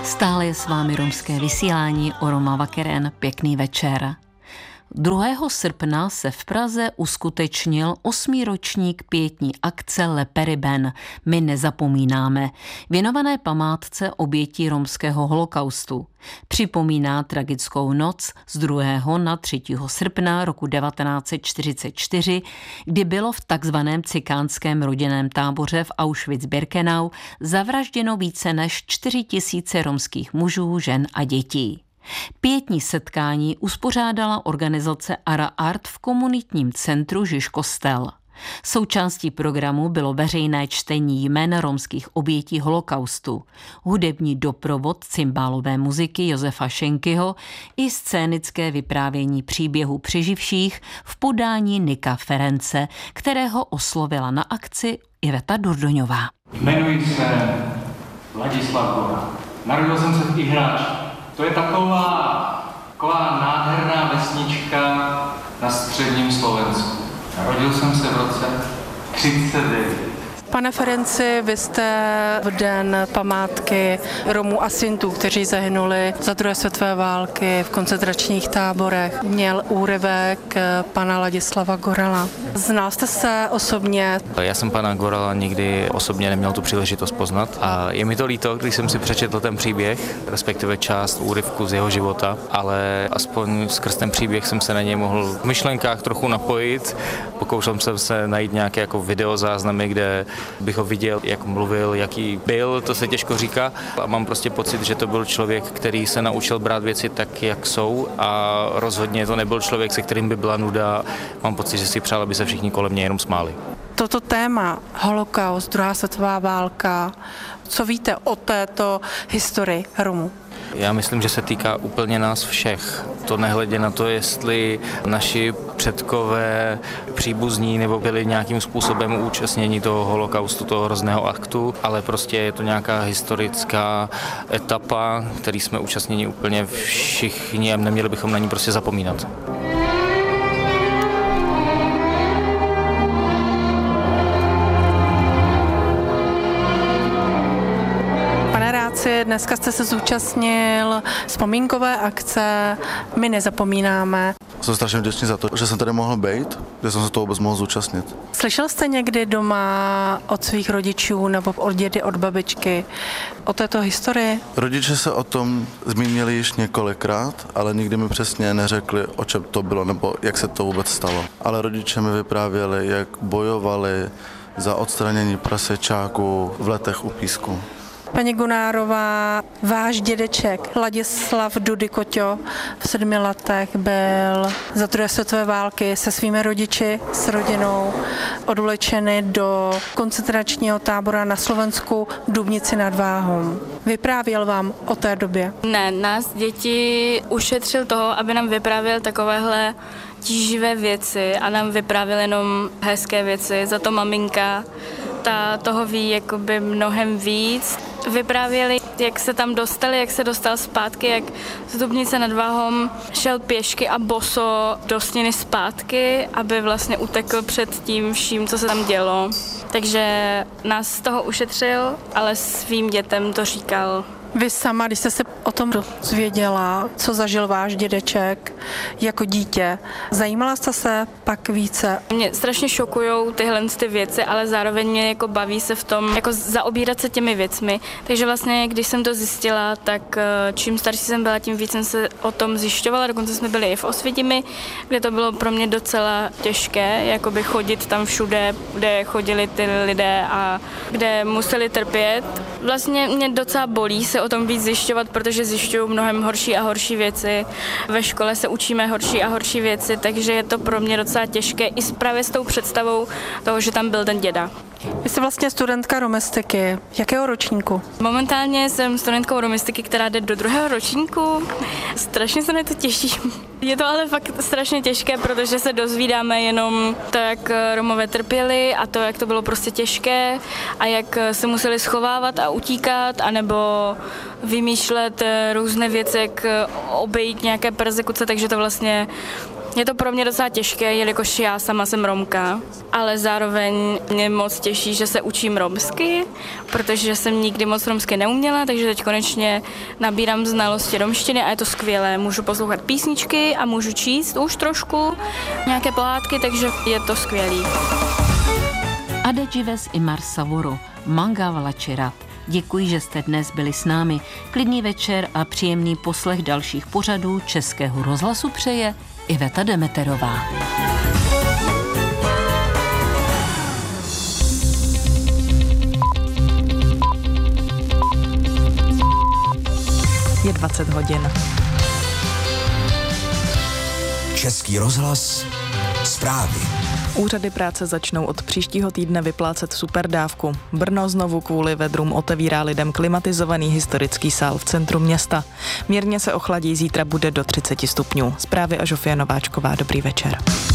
Stále je s vámi romské vysílání Oroma Vakeren. Pěkný večer. 2. srpna se v Praze uskutečnil 8. ročník pietní akce Le Periben My nezapomínáme, věnované památce obětí romského holokaustu. Připomíná tragickou noc z 2. na 3. srpna roku 1944, kdy bylo v takzvaném cikánském rodinném táboře v Auschwitz-Birkenau zavražděno více než 4 000 romských mužů, žen a dětí. Pietní setkání uspořádala organizace Ara Art v komunitním centru Žiž Kostel. Součástí programu bylo veřejné čtení jmen romských obětí holokaustu, hudební doprovod cymbálové muziky Josefa Šenkyho i scénické vyprávění příběhů přeživších v podání Nika Ference, kterého oslovila na akci Iveta Durdoňová. Jmenuji se Ladislav Gora. Narodil jsem se v Ihráči. To je taková nádherná vesnička na středním Slovensku. Narodil jsem se v roce 1939. Pane Ferenci, vy jste v den památky Romů a Sintů, kteří zahynuli za druhé světové války v koncentračních táborech, měl úryvek pana Ladislava Gorala. Znal jste se osobně? Já jsem pana Gorala nikdy osobně neměl tu příležitost poznat a je mi to líto, když jsem si přečetl ten příběh, respektive část úryvku z jeho života, ale aspoň skrz ten příběh jsem se na něj mohl v myšlenkách trochu napojit. Pokoušel jsem se najít nějaké jako videozáznamy, kde bych ho viděl, jak mluvil, jaký byl, to se těžko říká. A mám prostě pocit, že to byl člověk, který se naučil brát věci tak, jak jsou a rozhodně to nebyl člověk, se kterým by byla nuda. Mám pocit, že si přál, aby se všichni kolem něj jenom smáli. Toto téma, holokaust, druhá světová válka, co víte o této historii Romů? Já myslím, že se týká úplně nás všech. To nehledě na to, jestli naši předkové příbuzní nebo byli nějakým způsobem účastněni toho holokaustu, toho hrozného aktu, ale prostě je to nějaká historická etapa, který jsme účastněni úplně všichni a neměli bychom na ní prostě zapomínat. Dneska jste se zúčastnil vzpomínkové akce My nezapomínáme. Jsem strašně vděčný za to, že jsem tady mohl být, že jsem se toho vůbec mohl zúčastnit. Slyšel jste někdy doma od svých rodičů nebo od dědy, od babičky o této historii? Rodiče se o tom zmínili již několikrát, ale nikdy mi přesně neřekli, o čem to bylo nebo jak se to vůbec stalo. Ale rodiče mi vyprávěli, jak bojovali za odstranění prasečáků v Letech u Písku. Paní Gunárová, váš dědeček Ladislav Dudy Koťo v 7 letech byl za druhé světové války se svými rodiči, s rodinou odvlečeny do koncentračního tábora na Slovensku v Dubnici nad Váhom. Vyprávěl vám o té době? Ne, nás děti ušetřil toho, aby nám vyprávěl takovéhle tíživé věci a nám vyprávěl jenom hezké věci. Za to maminka ta toho ví jakoby mnohem víc. Vyprávěli, jak se tam dostali, jak se dostal zpátky, jak z Dubnice nad Váhom šel pěšky a boso do stěny zpátky, aby vlastně utekl před tím vším, co se tam dělo. Takže nás z toho ušetřil, ale svým dětem to říkal. Vy sama, když jste se o tom dozvěděla, co zažil váš dědeček jako dítě, zajímala jste se pak více? Mě strašně šokujou tyhle ty věci, ale zároveň mě jako baví se v tom, jako zaobírat se těmi věcmi. Takže vlastně, když jsem to zjistila, tak čím starší jsem byla, tím víc jsem se o tom zjišťovala. Dokonce jsme byli i v Osvětimi, kde to bylo pro mě docela těžké, jakoby chodit tam všude, kde chodili ty lidé a kde museli trpět. Vlastně mě docela bolí se o tom víc zjišťovat, protože zjišťuju mnohem horší a horší věci. Ve škole se učíme horší a horší věci, takže je to pro mě docela těžké i právě s tou představou toho, že tam byl ten děda. Vy jste vlastně studentka romistiky. Jakého ročníku? Momentálně jsem studentkou romistiky, která jde do 2. ročníku. Strašně se na to těším. Je to ale fakt strašně těžké, protože se dozvídáme jenom to, jak Romové trpěli a to, jak to bylo prostě těžké a jak se museli schovávat a utíkat, anebo vymýšlet různé věci, jak obejít nějaké persekuce, takže to vlastně Je to pro mě docela těžké, jelikož já sama jsem Romka, ale zároveň mě moc těší, že se učím romsky, protože jsem nikdy moc romsky neuměla, takže teď konečně nabírám znalosti romštiny a je to skvělé. Můžu poslouchat písničky a můžu číst už trošku nějaké pohádky, takže je to skvělý. Adedžives i Marsavoro, Manga Vlačirat. Děkuji, že jste dnes byli s námi. Klidný večer a příjemný poslech dalších pořadů Českého rozhlasu přeje Iveta Demeterová. Je 20 hodin. Český rozhlas, zprávy. Úřady práce začnou od příštího týdne vyplácet superdávku. Brno znovu kvůli vedrům otevírá lidem klimatizovaný historický sál v centru města. Mírně se ochladí, zítra bude do 30 stupňů. Zprávy a Žofie Nováčková, dobrý večer.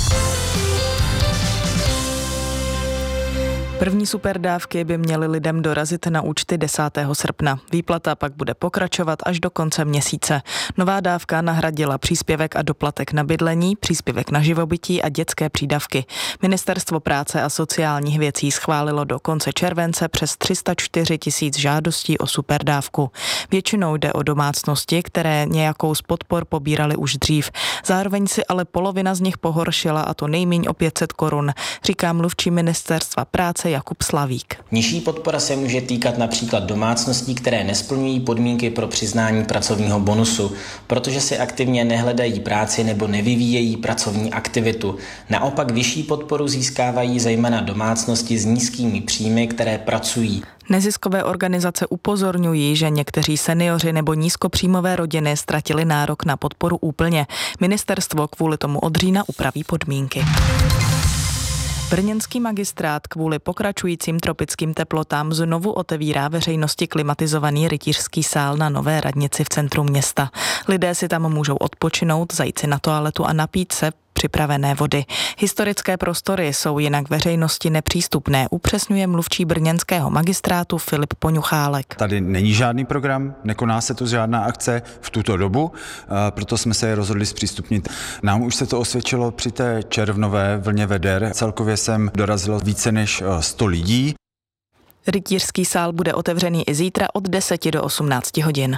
První superdávky by měly lidem dorazit na účty 10. srpna. Výplata pak bude pokračovat až do konce měsíce. Nová dávka nahradila příspěvek a doplatek na bydlení, příspěvek na živobytí a dětské přídavky. Ministerstvo práce a sociálních věcí schválilo do konce července přes 304 000 žádostí o superdávku. Většinou jde o domácnosti, které nějakou z podpor pobírali už dřív. Zároveň si ale polovina z nich pohoršila, a to nejméně o 500 korun, říká mluvčí Ministerstva práce Jakub Slavík. Nižší podpora se může týkat například domácností, které nesplňují podmínky pro přiznání pracovního bonusu, protože si aktivně nehledají práci nebo nevyvíjejí pracovní aktivitu. Naopak vyšší podporu získávají zejména domácnosti s nízkými příjmy, které pracují. Neziskové organizace upozorňují, že někteří seniori nebo nízkopříjmové rodiny ztratili nárok na podporu úplně. Ministerstvo kvůli tomu od října upraví podmínky. Brněnský magistrát kvůli pokračujícím tropickým teplotám znovu otevírá veřejnosti klimatizovaný rytířský sál na Nové radnici v centru města. Lidé si tam můžou odpočinout, zajít si na toaletu a napít se připravené vody. Historické prostory jsou jinak veřejnosti nepřístupné, upřesňuje mluvčí brněnského magistrátu Filip Poňuchálek. Tady není žádný program, nekoná se tu žádná akce v tuto dobu, proto jsme se je rozhodli zpřístupnit. Nám už se to osvědčilo při té červnové vlně veder. Celkově sem dorazilo více než 100 lidí. Rytířský sál bude otevřený i zítra od 10 do 18 hodin.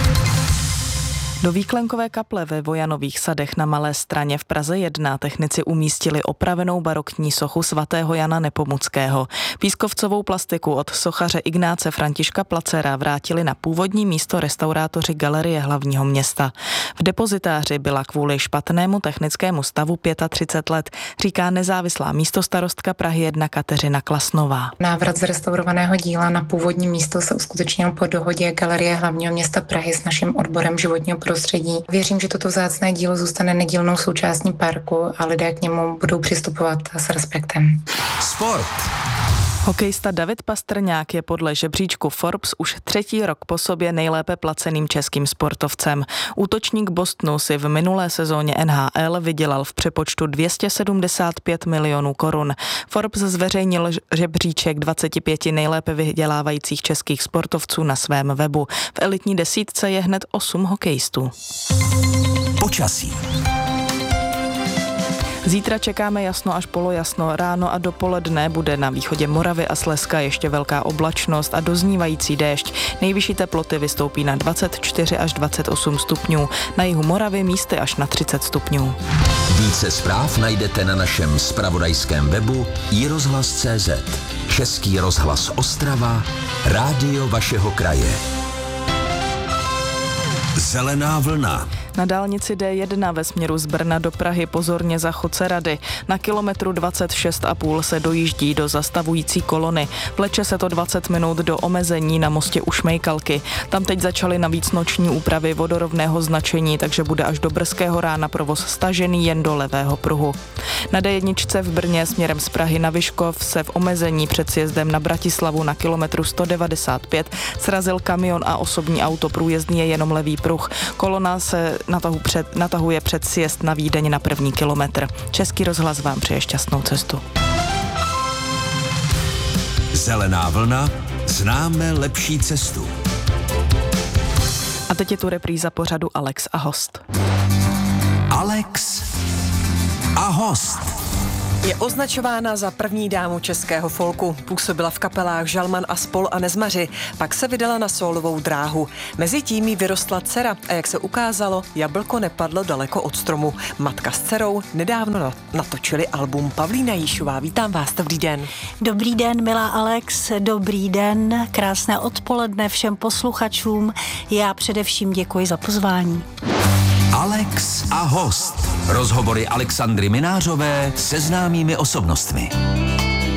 Do výklenkové kaple ve Vojanových sadech na Malé Straně v Praze 1 technici umístili opravenou barokní sochu svatého Jana Nepomuckého. Pískovcovou plastiku od sochaře Ignáce Františka Placera vrátili na původní místo restaurátoři Galerie hlavního města. V depozitáři byla kvůli špatnému technickému stavu 35 let, říká nezávislá místostarostka Prahy 1 Kateřina Klasnová. Návrat z restaurovaného díla na původní místo se uskutečnil po dohodě Galerie hlavního města Prahy s naším odborem životního prostředí. Věřím, že toto vzácné dílo zůstane nedílnou součástí parku a lidé k němu budou přistupovat s respektem. Sport. Hokejista David Pastrňák je podle žebříčku Forbes už 3. rok po sobě nejlépe placeným českým sportovcem. Útočník Bostonu si v minulé sezóně NHL vydělal v přepočtu 275 milionů korun. Forbes zveřejnil žebříček 25 nejlépe vydělávajících českých sportovců na svém webu. V elitní desítce je hned 8 hokejistů. Počasí. Zítra čekáme jasno až polojasno. Ráno a dopoledne bude na východě Moravy a Slezska ještě velká oblačnost a doznívající déšť. Nejvyšší teploty vystoupí na 24 až 28 stupňů. Na jihu Moravy místy až na 30 stupňů. Více zpráv najdete na našem zpravodajském webu iRozhlas.cz. Český rozhlas Ostrava, rádio vašeho kraje. Zelená vlna. Na dálnici D1 ve směru z Brna do Prahy pozorně za chodce Rady. Na kilometru 26,5 se dojíždí do zastavující kolony. Vleče se to 20 minut do omezení na mostě u Šmejkalky. Tam teď začaly navíc noční úpravy vodorovného značení, takže bude až do brzkého rána provoz stažený jen do levého pruhu. Na D1 v Brně směrem z Prahy na Vyškov se v omezení před sjezdem na Bratislavu na kilometru 195 srazil kamion a osobní auto. Průjezdný je jenom levý pruh. Kolona se natahuje před sjezd na Vídeň na 1. kilometr. Český rozhlas vám přeje šťastnou cestu. Zelená vlna, známe lepší cestu. A teď je tu repríza pořadu Alex a host. Alex a host. Je označována za první dámu českého folku. Působila v kapelách Žalman a Spol a Nezmaři, pak se vydala na sólovou dráhu. Mezitím jí vyrostla dcera a jak se ukázalo, jablko nepadlo daleko od stromu. Matka s dcerou nedávno natočili album. Pavlína Jíšová, vítám vás, dobrý den. Dobrý den, milá Alex, dobrý den, krásné odpoledne všem posluchačům. Já především děkuji za pozvání. Alex a host. Rozhovory Alexandry Minářové se známými osobnostmi.